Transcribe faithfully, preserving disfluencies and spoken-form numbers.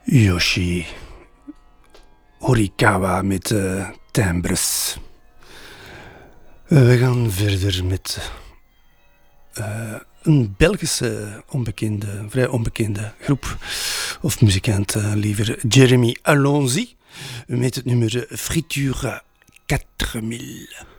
Yoshi Horikawa met uh, timbres. Uh, we gaan verder met uh, een Belgische onbekende, vrij onbekende groep of muzikant, uh, liever Jeremy Alonzi met het nummer Friture quatre mille.